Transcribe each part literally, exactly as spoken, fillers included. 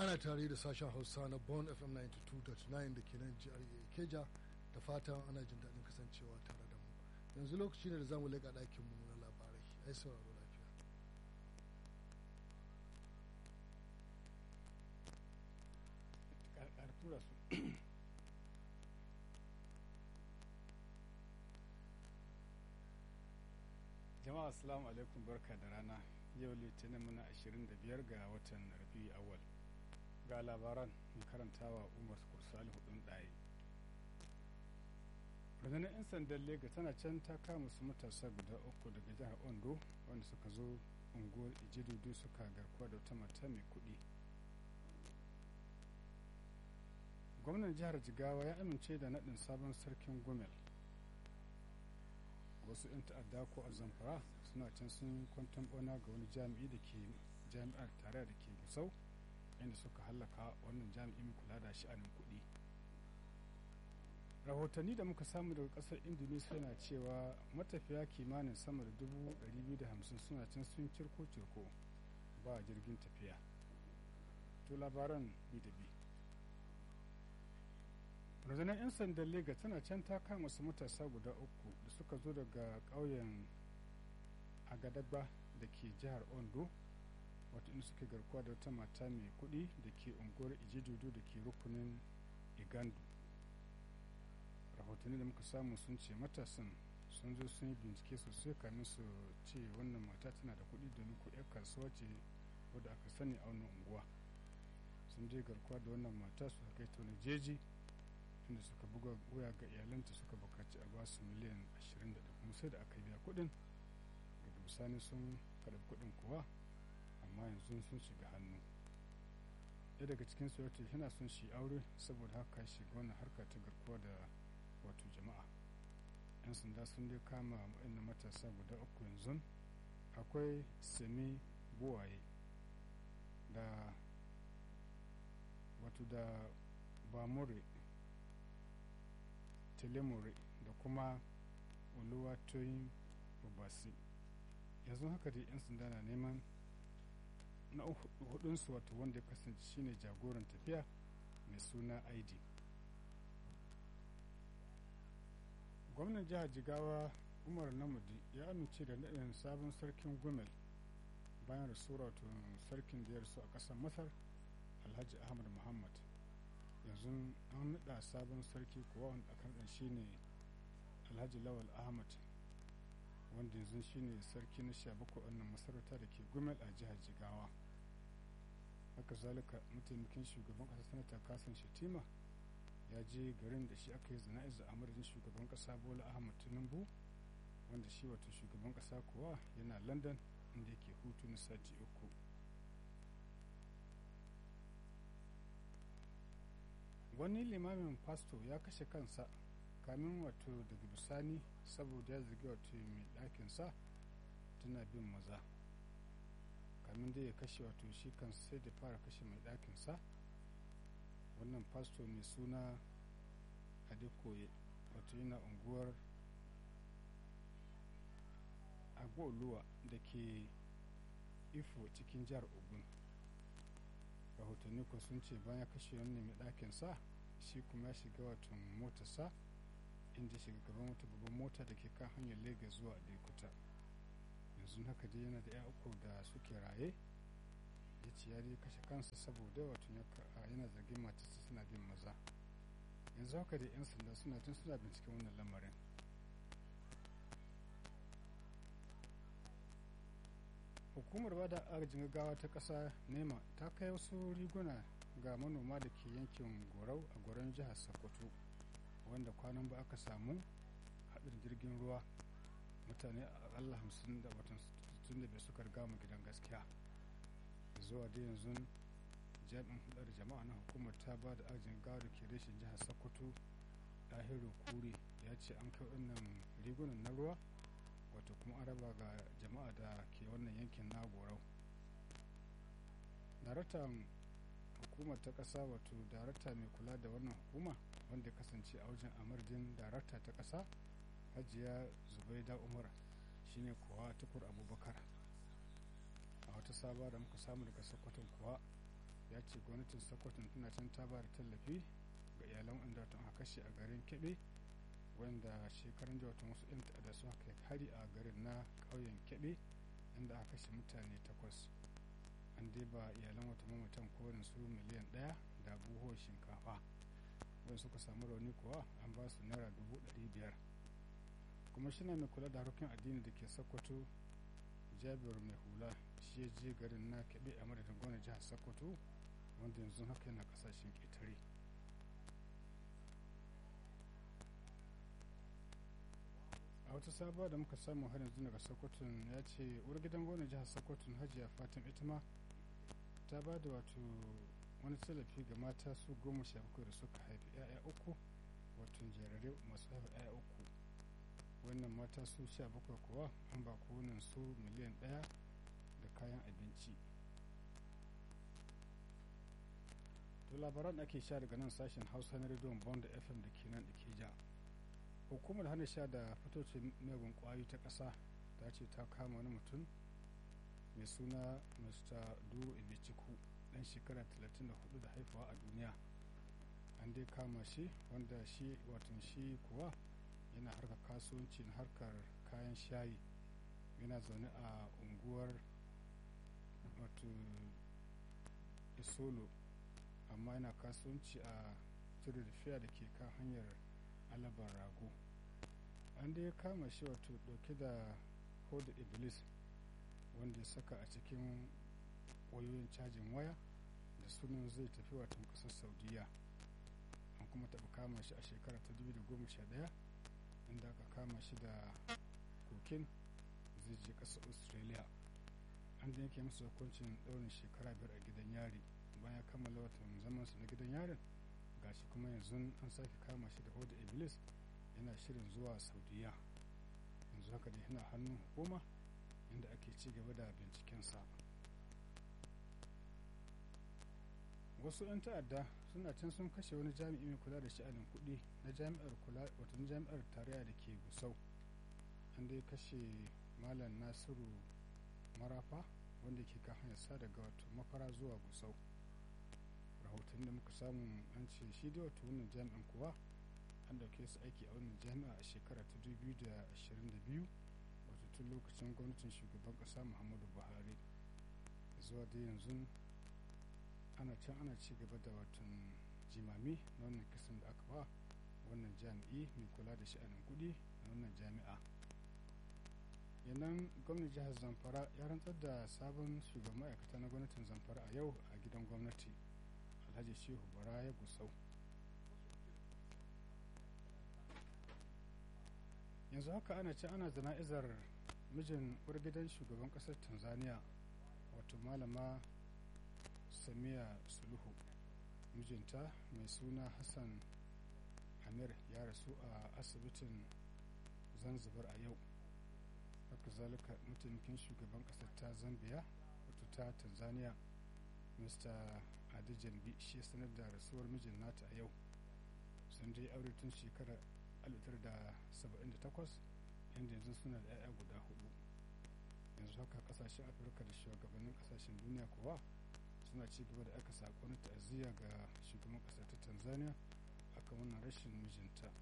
ana tare da sashen hausa na Born F M ninety two point nine da ke nan jihar Keja, da fatan ana jin daɗin kasancewa tare da mu. Yanzu lokaci ne da za mu leƙa ɗakin mu na labarai. Ai sauraro lafiya. Jama'a assalamu alaikum, barka da rana. Yau litinin muna ashirin da biyar ga watan Rabi'u awwal. Ga labaran mai karantawa Umar Kursali hudun ɗaya. Rundunar 'yan sandan Lega tana can ta kama su matasa guda uku daga jihar Ondo wanda suka zo unguwar Ijedudu suka garkuwa da wata mata mai kuɗi. Gwamnan jihar Jigawa ya amince da naɗin sabon sarkin Gumel. Wasu 'yan ta'adda ko a Zamfara suna can sun kwanton ɓauna ga wani jami'i da ke jami'ar tare da ke Gusau, inda suka hallaka wannan jami'i mai kula da sha'anin kuɗi. Rahotanni da muka samu daga ƙasar Indonesia na cewa matafiya kimanin sama da dubu ɗari biyu da hamsin suna can sun cirko-cirko ba jirgin tafiya. To labaran bi da bi. Rundunar 'yan sandan Lega tana can ta kama su matasa guda uku da suka zo daga ƙauyen Agadagba da ke jihar Ondo, waɗanda suka garkuwa da wata mata mai kuɗi da ke unguwar Ijedudu da ke rukunin Igandu. Rahotanni da muka samu sun ce matasan sun zo sun yi bincike sosai kamin su ce wannan mata tana da kuɗi domin ko 'yar kasuwa ce wadda aka sani a wannan unguwa. Sun je garkuwa da wannan mata su kai ta wani jeji inda suka buga waya ga iyalanta suka bukaci a basu miliyan ashirin da kuma sai da aka biya kuɗin. Daga bisani sun karɓi kuɗin kuwa, amma yanzu sun shiga hannu. Ɗaya daga cikin su yace yana son shi aure, saboda haka shiga wannan harka ta garkuwa da wato jama'a. 'Yan sanda sun dai kama waɗannan matasa guda uku yanzu. Akwai Semi Buwaye da wato da Bamore Telemore da kuma Oluwatoyin Obasi. Yanzu haka dai 'yan sanda na neman na hudunsu, wato wanda ya kasance shine jagoran tafiya mai suna I D. Gwamnan jihar Jigawa Umar Namadi ya amince da naɗin sabon sarkin Gumel bayan rasuwar wato sarkin da ya rasu a ƙasar Masar, Alhaji Ahmad Muhammad. Yanzu an naɗa sabon sarki kuwa wanda aka naɗa shine Alhaji Lawal Ahmad, wanda yanzu shine sarki na sha bakwai wannan masarauta da ke Gumel a jihar Jigawa. Haka zalika mataimakin shugaban ƙasa sanata Kasim Shatima ya je garin da shi aka yi zana'iza a madadin shugaban ƙasa Bola Ahmad Tinubu, wanda shi wato shugaban ƙasa kuwa yana London inda yake hutu na sati uku. Wani limamin fasto ya kashe kansa kamin wato daga bisani saboda ya zargi wato mai ɗakinsa tana bin maza. Kamin dai ya kashe wato shi kan sai da fara kashe mai ɗakinsa. Wannan fasto mai suna Adekoye wato yana unguwar Agbooluwa da ke Ifo cikin jihar Ogun. Rahotanni ko sun ce bayan kashe wannan mai ɗakinsa, shi kuma ya shiga wato motarsa inda shiga gaban wata babban mota da ke kan hanyar Lagos zuwa Abeokuta. Yanzu haka dai yana da 'ya uku da suke raye. Ya ce ya dai kashe kansa saboda wato yana zargin matarsa suna bin maza. Yanzu haka dai 'yan sanda suna tun suna binciken wannan lamarin. Hukumar bada agajin gaggawa ta ƙasa nema ta kai wasu riguna ga manoma da ke yankin Gorau a Goron jihar Sokoto, wanda kwanan ba aka samu haɗin jirgin ruwa. Mutane akalla hamsin da watan sittin da bai suka riga mu gidan gaskiya. Zuwa da yanzu jami'in hulɗar jama'a na hukumar ta ba da agajin gaggawa da ke reshen jihar Sokoto, Dahiru Kure, ya ce an kai wannan rigunan na ruwa wato kuma an raba ga jama'a da ke wannan yankin na Gorau. Daraktan hukumar ta ƙasa wato darakta mai kula da wannan hukuma wanda ya kasance a wajen amurdin darakta ta ƙasa Hajiya Zubaida Umar shine kuwa Tukur Abubakar. A wata saba da muka samu daga Sokoton kuwa ya ce gwamnatin sokoton tana can ta ba da tallafi ga iyalan wanda watan aka kashe a garin kebe wanda shekarun da watan wasu 'yan ta'adda su aka hari a garin na ƙauyen kebe inda aka kashe mutane takwas. An dai ba iyalan wata mamatan kowane su miliyan ɗaya da buhuwar shinkafa, wanda suka samu rauni kuwa an ba su naira dubu ɗari biyar. Kuma shi mai kula da harkokin addini da ke sokoto jabir mai hula shi ya je garin na kebe a madadin gwamnan jihar sokoto wanda yanzu haka yana kasashen ƙetare. A wata sabuwa da muka samu har yanzu daga sokoton ya ce uwar gidan gwamnan jihar sokoton hajiya fatim ita ma ta ba da wato wani tallafi ga mata su goma sha bakwai da suka haifi 'ya'ya uku wato jarare masu haifi 'ya'ya uku. Wannan mata su sha bakwai kuwa an ba kowanne su miliyan ɗaya da kayan abinci. To labaran ake sha daga nan sashen hausa na rediyon bond f m da ke nan ikeja. Hukumar hana sha da fitocin megun kwayoyi ta ƙasa ta ce ta kama wani mutum mai suna mr duru ibichiku ɗan shekara talatin da hudu da haifawa a duniya. An dai kama shi wanda shi watan shi kuwa yana harkar kasuwanci na harkar kayan shayi, yana zaune a unguwar wato isolo amma yana kasuwanci a fiya da ke kan hanyar alabar rago. An dai kama shi wato dauke da hoda iblis wanda ya saka a cikin wayoyin cajin waya da sunan zai tafi watan kasar saudiya. An kuma taɓa kama shi a shekara ta dubu da goma sha ɗaya inda aka kama shi da kokin zai je ƙasar australia. An da yanke masa hukuncin ɗaurin shekara biyar a gidan yari bayan ya kammala watan zamansa na gidan yarin. Gashi kuma yanzu an sake kama shi da hoda iblis yana shirin zuwa saudiya. Yanzu haka dai yana hannun hukuma inda ake ci gaba da bincikensa. Wasu 'yan ta'adda suna can sun kashe wani jami'i mai kula da sha'anin kuɗi na jami'ar kula wato jami'ar tarayya da ke gusau. An dai kashe malam nasiru marafa wanda ke kan hanyar sa daga wato mafara zuwa gusau. Rahoton da muka samu an ce shi da wato wannan jami'an kuwa an dauke su aiki a wannan jami'a a shekara ta dubu da ashirin da biyu wato tun lokacin gwamnatin shugaban kasa muhammadu buhari zuwa da yanzu ana can ana ci gaba da watan jimami na wannan kisan da aka ba wannan jami'i mai kula da sha'anin kudi na wannan jami'a. Yanan gwamnan jihar zamfara ya rantsar da sabon shugaban ma'aikata na gwamnatin zamfara a yau a gidan gwamnati alhaji shehu bara ya gusau. Yanzu haka ana ce ana zana'izar mijin gidan shugaban kasar tanzania wato malama samiya suluhu. Mijinta mai suna hassan amir ya rasu a asibitin zanzibar a yau. Haka zalika mataimakin shugaban kasar ta zambia wato ta tanzania mr adijanbi shi ya sanar da rasuwar mijin nata a yau. Sun dai aure tun shekarar alif tara da saba'in da takwas inda yanzu suna da 'ya'ya guda hudu. Yanzu haka kasashen afirka da shugabannin kasashen duniya kuwa suna ci gaba da aka sako na ta'aziyya ga shugaban kasar ta tanzania akan wannan rashin mijinta.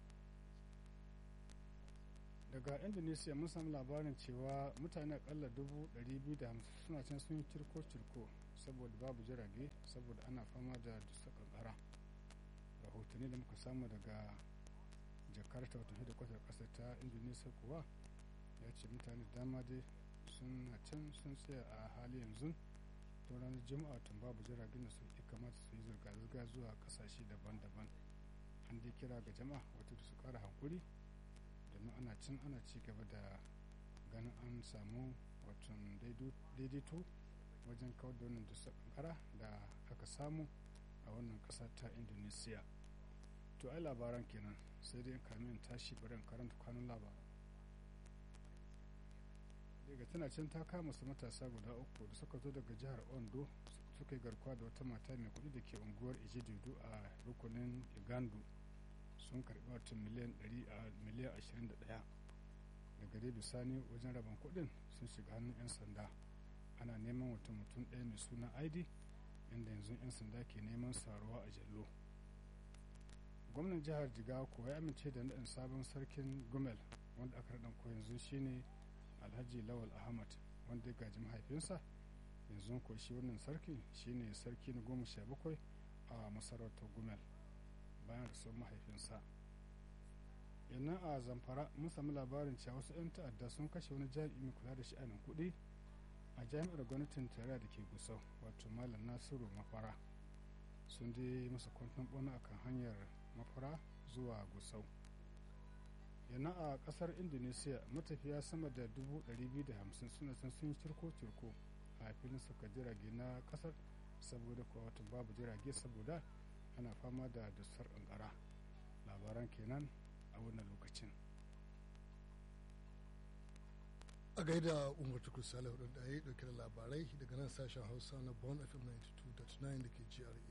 Daga indonesia mun samu labarin cewa mutane akalla dubu ɗari biyu da hamsin suna can sun yi cirko-cirko saboda babu jirage saboda ana fama da dusa kankara. Rahotanni da muka samu daga jakarta wata hedikwatar kasar ta indonesia kuwa ya ce mutane dama dai suna can sun tsaya a hali yanzu to ranar juma'a tun babu jiragen da su kamata su yi zirga-zirga zuwa kasashe daban-daban. An dai kira ga jama'a wata da su kara hankuri domin ana cin ana ci gaba da ganin an samu watan daidaito wajen kawar da wannan dusar kankara da aka samu a wannan kasa ta indonesia. To ai labaran kenan sai dai kamin tashi bari in karanta kanun labaran. Daga tana can ta kama su matasa guda uku da suka zo daga jihar ondo suka yi garkuwa da wata mata mai kuɗi da ke unguwar ijidudu a rukunin igandu. Sun karɓi wata miliyan miliyan ashirin da ɗaya daga dai bisani wajen rabon kuɗin sun shiga hannun 'yan sanda. Ana neman wata mutum ɗaya mai suna id inda yanzu 'yan sanda ke neman saruwa a jallo. Gwamnan jihar Jigawa ko ya amince da naɗin sabon sarkin Gumel wanda aka raɗan ko yanzu shine Alhaji Lawal Ahmad wanda ya gaji mahaifinsa. Yanzu ko shi wannan sarki shine sarki na goma sha bakwai a masarautar Gumel bayan rasuwar mahaifinsa. Yannan a Zamfara mun sami labarin cewa wasu 'yan ta'adda sun kashe wani jami'in kula da sha'anin kuɗi a jami'ar gwamnatin tarayya da ke Gusau wato Malam Nasiru Mafara. Sun je masa kwanton ɓona akan hanyar Mafara zuwa Gusau. Yana a kasar Indonesia matafiya sama da dubu ɗari biyu da hamsin suna can sun yi cirko-cirko a filin suka jirage na kasar saboda kuwa wata babu jirage saboda ana fama da dusar ƙanƙara. Labaran kenan a wannan lokacin. A gaida Umar Tukur Salihu ɗan ɗaya ɗauke da labarai daga nan sashen Hausa na Bon F M ninety two point nine da ke G R A.